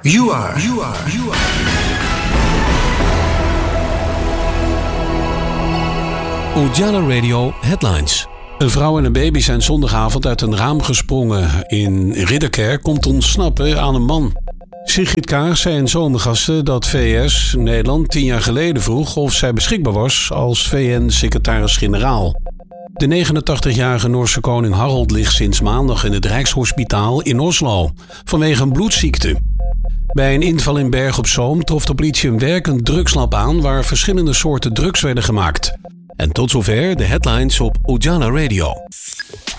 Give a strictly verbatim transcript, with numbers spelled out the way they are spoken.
You are. You are. You are. Ujala Radio Headlines. Een vrouw en een baby zijn zondagavond uit een raam gesprongen. In Ridderkerk komt te ontsnappen aan een man. Sigrid Kaag zei in Zomergasten dat V S Nederland tien jaar geleden vroeg of zij beschikbaar was als V N-secretaris-generaal. De negenentachtigjarige Noorse koning Harald ligt sinds maandag in het Rijkshospitaal in Oslo vanwege een bloedziekte. Bij een inval in Berg op Zoom trof de politie een werkend drugslab aan waar verschillende soorten drugs werden gemaakt. En tot zover de headlines op Ujala Radio.